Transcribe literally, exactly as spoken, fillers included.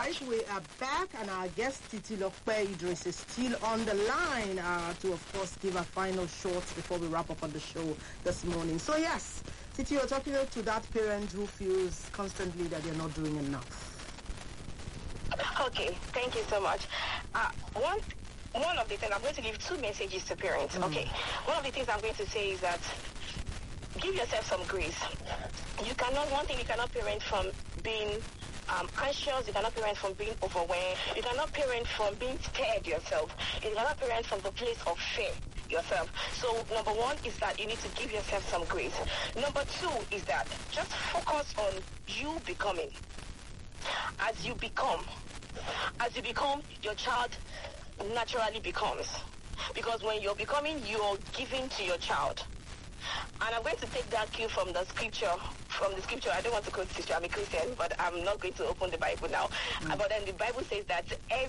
right, we are back, and our guest Titilope Idris is still on the line uh, to, of course, give a final shot before we wrap up on the show this morning. So, yes, Titi, you're talking to that parent who feels constantly that they're not doing enough. Okay, thank you so much. Uh, one, one of the things, I'm going to give two messages to parents. Mm. Okay, one of the things I'm going to say is that give yourself some grace. You cannot, one thing you cannot parent from being um, anxious, you cannot parent from being overwhelmed, you cannot parent from being scared yourself, you cannot parent from the place of fear yourself. So number one is that you need to give yourself some grace. Number two is that just focus on you becoming. As you become, as you become, your child naturally becomes. Because when you're becoming, you're giving to your child. And I'm going to take that cue from the scripture. From the scripture, I don't want to quote scripture, I'm a Christian, but I'm not going to open the Bible now. Mm. But then the Bible says that every